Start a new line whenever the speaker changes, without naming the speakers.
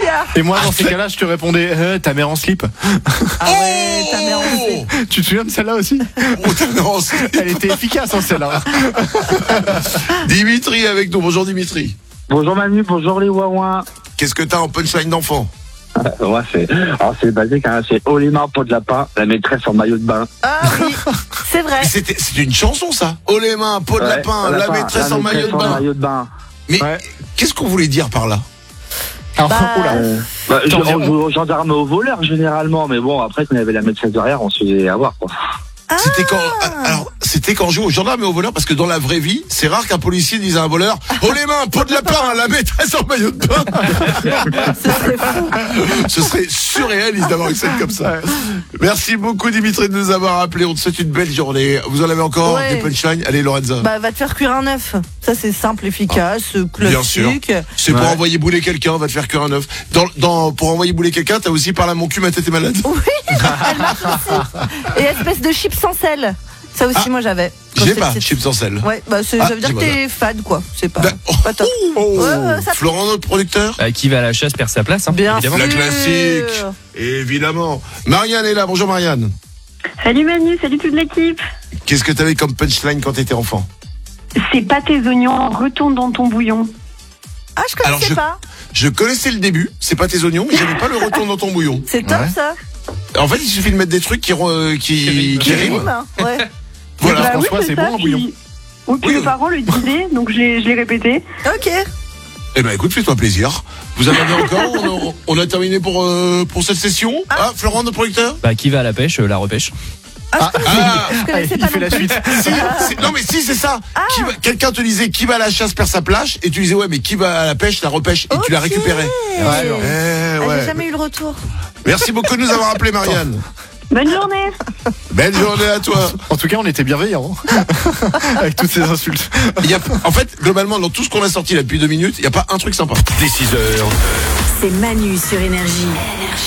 Sia.
Et moi, dans ces cas-là, je te répondais ta mère en slip.
Ah ouais, ta mère en slip.
Tu te souviens de celle-là aussi?
Ta mère en slip.
Elle était efficace, celle-là.
Dimitri avec nous. Bonjour Dimitri.
Bonjour Manu, bonjour les Wawins.
Qu'est-ce que t'as en punchline d'enfant?
Ouais, c'est basique, hein, c'est haut les mains, peau de lapin, la maîtresse en maillot de bain.
Ah oui, c'est vrai.
C'était une chanson ça. Oh les mains, peau de lapin, la maîtresse en maillot de bain. Mais qu'est-ce qu'on voulait dire par là?
Alors,
On joue aux gendarmes et aux voleurs généralement, mais bon, après quand il y avait la maîtresse derrière, on se faisait avoir quoi.
C'était quand on joue aux gendarmes et aux voleurs, parce que dans la vraie vie, c'est rare qu'un policier dise à un voleur oh les mains, peau de lapin, la maîtresse en maillot de bain. Ce serait surréaliste d'avoir une scène comme ça. Merci beaucoup Dimitri de nous avoir appelés. On te souhaite une belle journée. Vous en avez encore des punchlines? Allez Lorenza.
Va te faire cuire un œuf. Ça c'est simple, efficace, classique.
Bien sûr. C'est pour envoyer bouler quelqu'un, va te faire cuire un œuf. Pour envoyer bouler quelqu'un, t'as aussi parlé à mon cul, ma tête est malade.
Oui, elle marche aussi. Et espèce de chips sans sel. Ça aussi, moi j'avais.
J'ai pas chips sans sel.
Ouais, ça veut dire que t'es fade, quoi. C'est pas top.
Florent, notre producteur.
Qui va à la chasse perd sa place. Hein,
bien
évidemment.
sûr.
La classique. Évidemment. Marianne est là. Bonjour Marianne.
Salut Manu, salut toute l'équipe.
Qu'est-ce que t'avais comme punchline quand t'étais enfant?
C'est pas tes oignons, retourne dans ton bouillon.
Ah, je connaissais pas.
Je connaissais le début, c'est pas tes oignons, mais j'avais pas le retour dans ton bouillon.
C'est top ça.
En fait, il suffit de mettre des trucs qui riment.
Ouais.
Voilà,
François, c'est bon un bouillon.
Oui, puis mes parents le disaient, donc je l'ai répété.
Ok.
Eh ben écoute, fais-toi plaisir. Vous en avez encore? On a terminé pour cette session. Florent, notre producteur.
Qui va à la pêche, la repêche.
Je connaissais pas
il fait la suite.
Non mais si, c'est ça. Quelqu'un te disait qui va à la chasse perd sa plage, et tu disais ouais mais qui va à la pêche la repêche, et tu la récupérais.
J'ai jamais eu le retour.
Merci beaucoup de nous avoir appelé Marianne.
Bonne journée.
Belle journée à toi.
En tout cas, on était bienveillants avec toutes ces insultes.
En fait, globalement, dans tout ce qu'on a sorti là depuis 2 minutes, il n'y a pas un truc sympa.
Dès 6h.
C'est Manu sur Énergie.